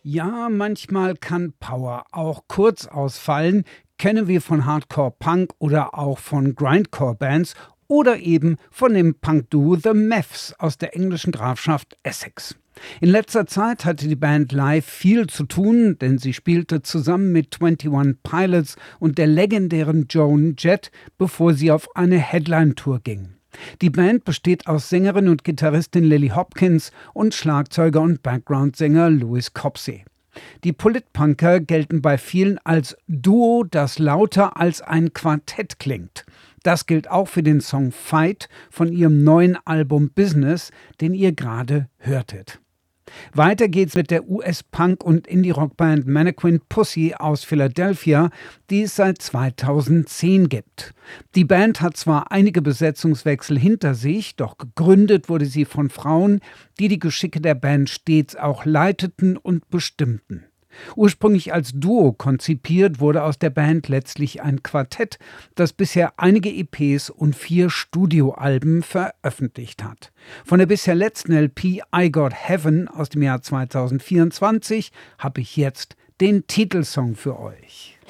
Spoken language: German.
Ja, manchmal kann Power auch kurz ausfallen, kennen wir von Hardcore-Punk oder auch von Grindcore-Bands oder eben von dem Punk-Duo The Mavs aus der englischen Grafschaft Essex. In letzter Zeit hatte die Band live viel zu tun, denn sie spielte zusammen mit 21 Pilots und der legendären Joan Jett, bevor sie auf eine Headline-Tour ging. Die Band besteht aus Sängerin und Gitarristin Lily Hopkins und Schlagzeuger und Backgroundsänger Louis Copsey. Die Politpunker gelten bei vielen als Duo, das lauter als ein Quartett klingt. Das gilt auch für den Song Fight von ihrem neuen Album Business, den ihr gerade hörtet. Weiter geht's mit der US-Punk- und Indie-Rockband Mannequin Pussy aus Philadelphia, die es seit 2010 gibt. Die Band hat zwar einige Besetzungswechsel hinter sich, doch gegründet wurde sie von Frauen, die die Geschicke der Band stets auch leiteten und bestimmten. Ursprünglich als Duo konzipiert, wurde aus der Band letztlich ein Quartett, das bisher einige EPs und 4 Studioalben veröffentlicht hat. Von der bisher letzten LP I Got Heaven aus dem Jahr 2024 habe ich jetzt den Titelsong für euch.